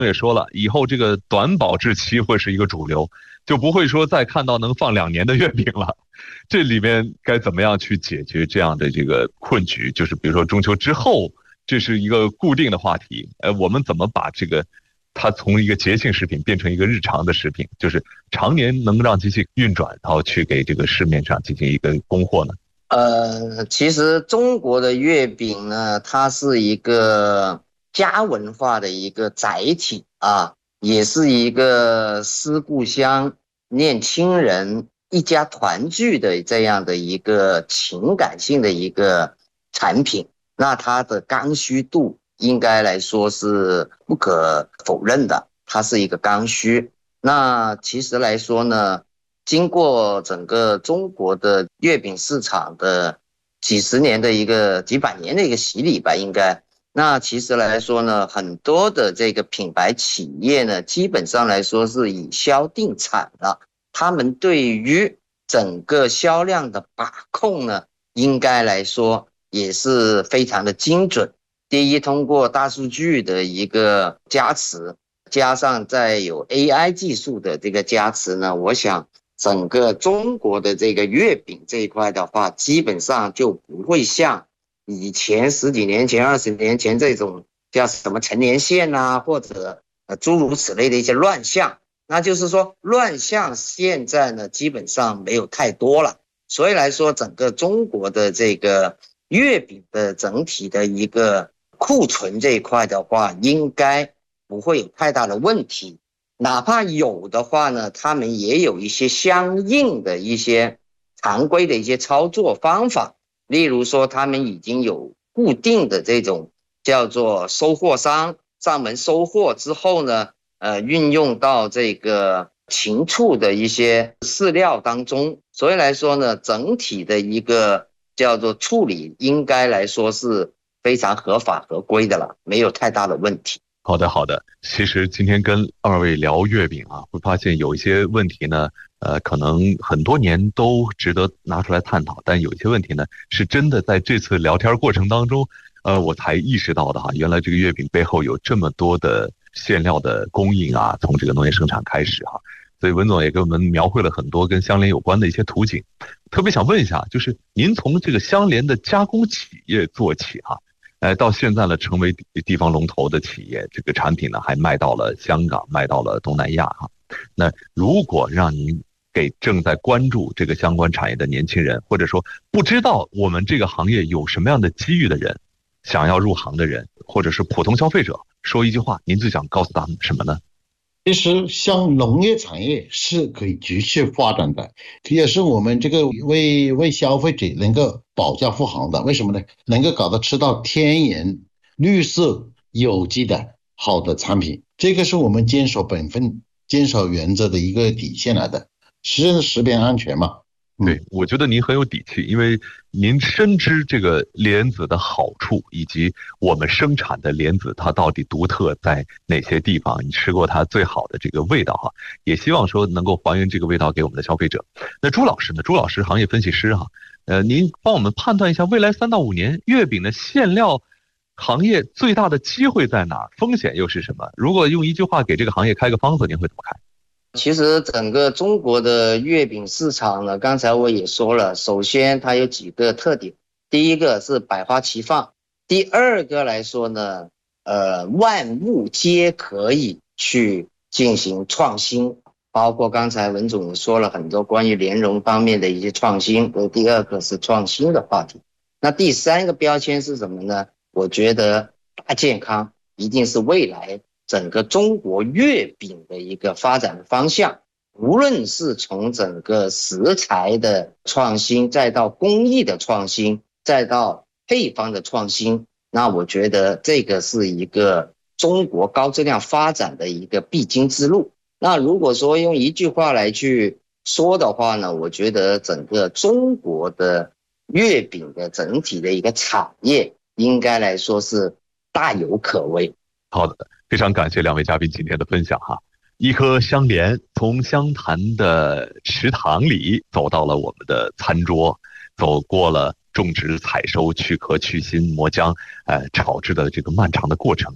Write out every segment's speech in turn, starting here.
也说了，以后这个短保质期会是一个主流，就不会说再看到能放2年的月饼了。这里面该怎么样去解决这样的这个困局？就是比如说中秋之后，这是一个固定的话题，我们怎么把这个它从一个节庆食品变成一个日常的食品，就是常年能让机器运转，然后去给这个市面上进行一个供货呢？ 其实中国的月饼呢，它是一个家文化的一个载体啊，也是一个思故乡、念亲人、一家团聚的这样的一个情感性的一个产品。那它的刚需度应该来说是不可否认的，它是一个刚需。那其实来说呢，经过整个中国的月饼市场的几百年的一个洗礼吧，应该。那其实来说呢，很多的这个品牌企业呢，基本上来说是以销定产了，他们对于整个销量的把控呢，应该来说也是非常的精准。第一，通过大数据的一个加持，加上再有 AI 技术的这个加持呢，我想整个中国的这个月饼这一块的话，基本上就不会像以前10几年前、20年前这种叫什么陈年线啊，或者诸如此类的一些乱象。那就是说，乱象现在呢，基本上没有太多了。所以来说，整个中国的这个月饼的整体的一个库存这一块的话，应该不会有太大的问题。哪怕有的话呢，他们也有一些相应的一些常规的一些操作方法，例如说他们已经有固定的这种叫做收货商上门收货之后呢，运用到这个禽畜的一些饲料当中，所以来说呢，整体的一个叫做处理应该来说是非常合法合规的了，没有太大的问题。 好的，好的。其实今天跟二位聊月饼啊，会发现有一些问题呢，可能很多年都值得拿出来探讨，但有一些问题呢，是真的在这次聊天过程当中，我才意识到的哈，原来这个月饼背后有这么多的馅料的供应啊，从这个农业生产开始哈。所以文总也给我们描绘了很多跟相连有关的一些图景。特别想问一下，就是您从这个相连的加工企业做起哈，到现在呢，成为地方龙头的企业，这个产品呢还卖到了香港，卖到了东南亚哈。那如果让您给正在关注这个相关产业的年轻人，或者说不知道我们这个行业有什么样的机遇的人，想要入行的人，或者是普通消费者，说一句话，您最想告诉他们什么呢？ 其实像农业产业是可以继续发展的，也是我们这个为消费者能够保驾护航的。为什么呢？能够搞到吃到天然、绿色、有机的好的产品，这个是我们坚守本分、坚守原则的一个底线来的，是食品安全嘛。 对，我觉得您很有底气，因为您深知这个莲子的好处，以及我们生产的莲子它到底独特在哪些地方，你吃过它最好的这个味道哈，也希望说能够还原这个味道给我们的消费者。那朱老师呢？朱老师行业分析师哈，您帮我们判断一下未来3到5年月饼的馅料行业最大的机会在哪儿，风险又是什么？如果用一句话给这个行业开个方子，您会怎么开？ 其实整个中国的月饼市场呢，刚才我也说了，首先它有几个特点，第一个是百花齐放，第二个来说呢，万物皆可以去进行创新，包括刚才文总说了很多关于莲蓉方面的一些创新，第二个是创新的话题。那第三个标签是什么呢？我觉得大健康一定是未来整个中国月饼的一个发展的方向，无论是从整个食材的创新，再到工艺的创新，再到配方的创新，那我觉得这个是一个中国高质量发展的一个必经之路。那如果说用一句话来去说的话呢，我觉得整个中国的月饼的整体的一个产业应该来说是大有可为。 好的，非常感谢2位嘉宾今天的分享哈。一颗香莲从湘潭的池塘里走到了我们的餐桌，走过了种植、采收、去壳、去芯、磨浆、炒制的这个漫长的过程。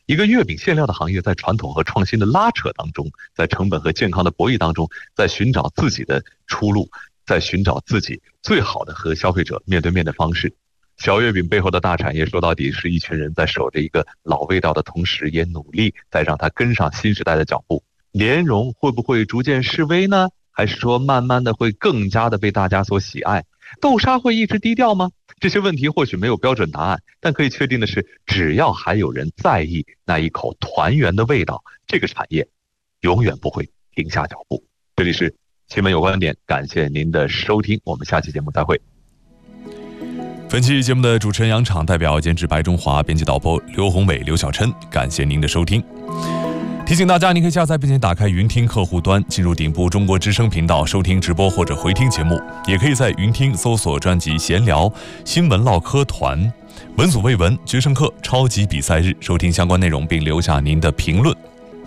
一个月饼馅料的行业在传统和创新的拉扯当中，在成本和健康的博弈当中，在寻找自己的出路，在寻找自己最好的和消费者面对面的方式。小月饼背后的大产业，说到底是一群人在守着一个老味道的同时，也努力在让它跟上新时代的脚步。莲蓉会不会逐渐式微呢？还是说慢慢的会更加的被大家所喜爱？豆沙会一直低调吗？这些问题或许没有标准答案，但可以确定的是，只要还有人在意那一口团圆的味道，这个产业永远不会停下脚步。这里是新闻有观点，感谢您的收听，我们下期节目再会。 本期节目的主持人杨昶，代表监制白中华，编辑导播刘宏伟、刘小琛，感谢您的收听。提醒大家，您可以下载并且打开云听客户端，进入顶部中国之声频道收听直播或者回听节目，也可以在云听搜索专辑闲聊、新闻唠嗑团、闻所未闻、决胜课、超级比赛日收听相关内容，并留下您的评论。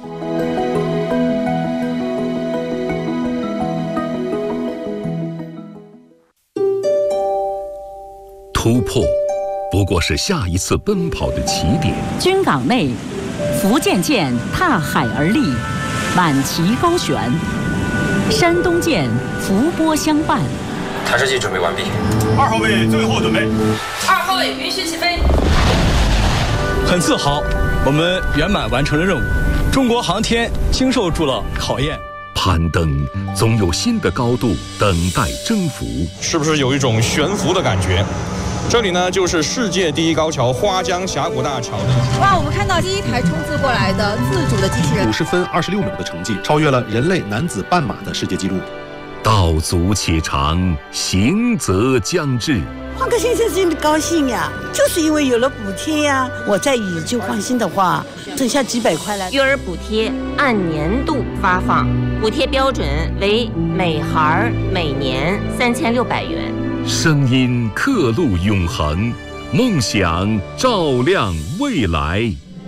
突破不过是下一次奔跑的起点。 军港内，福建舰踏海而立，满旗高悬；山东舰伏波相伴。 弹射器准备完毕。 2号位最后准备。 2号位允许起飞。 很自豪，我们圆满完成了任务。中国航天经受住了考验。 攀登总有新的高度等待征服。 是不是有一种悬浮的感觉？这里呢，就是世界第一高桥花江峡谷大桥。 哇，我们看到第一台冲刺过来的自主的机器人， 50分26秒的成绩，超越了人类男子半马的世界纪录。 道阻且长，行则将至。 换个先生真的高兴呀，就是因为有了补贴呀。我在以旧换新的话，剩下几百块了。 育儿补贴按年度发放，补贴标准为每孩每年3600元。 声音刻录永恒，梦想照亮未来。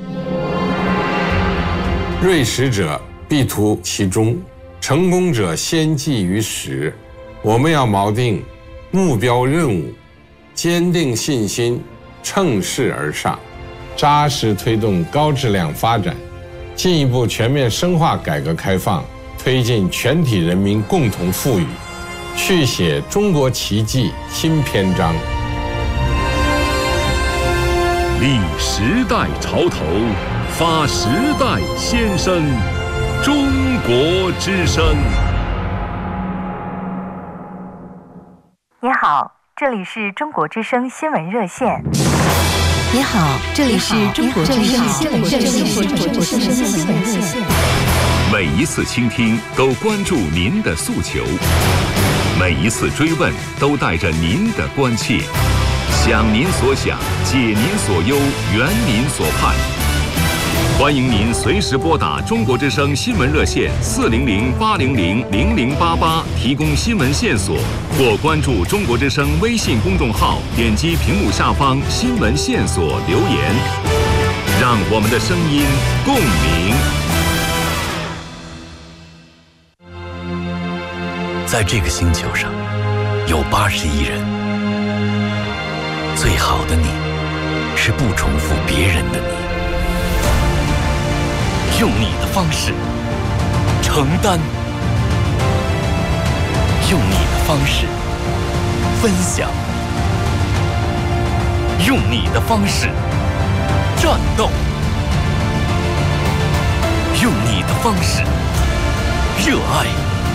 锐识者必图其中，成功者先记于始。我们要锚定目标任务，坚定信心，乘势而上，扎实推动高质量发展，进一步全面深化改革开放，推进全体人民共同富裕，续写中国奇迹新篇章。 立时代潮头，发时代先声，中国之声。 你好，这里是中国之声新闻热线。 你好，这里是中国之声新闻热线。 每一次倾听都关注您的诉求，每一次追问都带着您的关切，想您所想，解您所忧，圆您所盼。欢迎您随时拨打中国之声新闻热线400-800-0088提供新闻线索，或关注中国之声微信公众号，点击屏幕下方新闻线索留言，让我们的声音共鸣。 在这个星球上，有80亿人。最好的你，是不重复别人的你。用你的方式承担，用你的方式分享，用你的方式战斗，用你的方式热爱，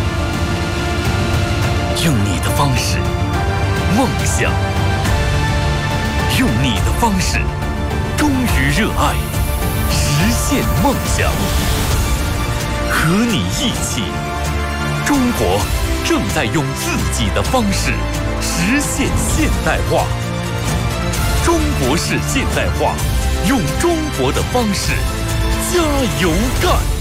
用你的方式梦想，用你的方式忠于热爱，实现梦想。和你一起，中国正在用自己的方式实现现代化。中国式现代化，用中国的方式加油干。